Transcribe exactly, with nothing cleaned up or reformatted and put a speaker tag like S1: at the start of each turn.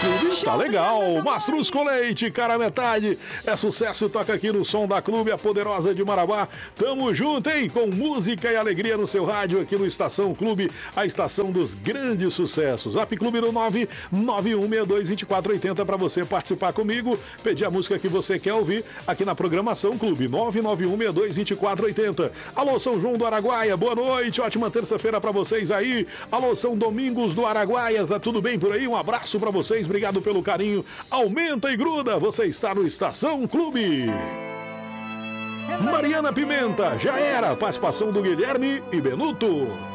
S1: Clube tá legal. Mastruz com leite, cara metade. É sucesso, toca aqui no Som da Clube, a poderosa de Marabá. Tamo junto, hein? Com música e alegria no seu rádio aqui no Estação Clube, a estação dos grandes sucessos. Zap Clube no nove nove um seis dois dois quatro oito zero para você participar comigo, pedir a música que você quer ouvir aqui na programação Clube nove nove um seis dois dois quatro oito zero. Alô, São João do Araguaia, boa noite, ótima terça-feira para vocês aí. Alô, São Domingos do Araguaia, tá tudo bem por aí? Um abraço para vocês, obrigado pelo carinho. Aumenta e gruda, você está no Estação Clube. Mariana Pimenta, já era, participação do Guilherme e Benuto.